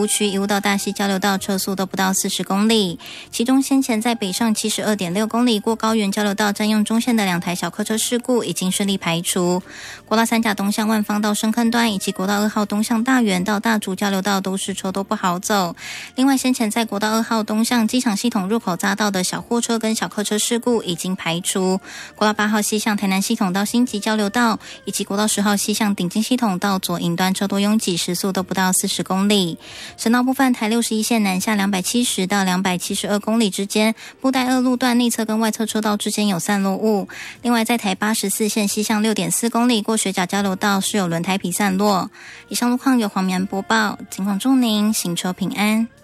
乌区一路到大溪交流道车速都不到40公里，其中先前在北上72.6公里过高原交流道占用中线的2台小客车事故已经顺利排除。国道3甲东向万芳到深坑段以及国道2号东向大园到大竹交流道都是车多不好走。另外先前在国道2号东向机场系统入口匝道的小货车跟小客车事故已经排除。国道8号西向台南系统到新集交流道以及国道10号西向顶金系统到左营端车多拥挤，时速都不到40公里。省道部分，台61线南下270到272公里之间，布袋2路段内侧跟外侧车道之间有散落物。另外在台84线西向6.4公里过水甲交流道是有轮胎皮散落。以上路况由黄明播报，警况祝您行车平安。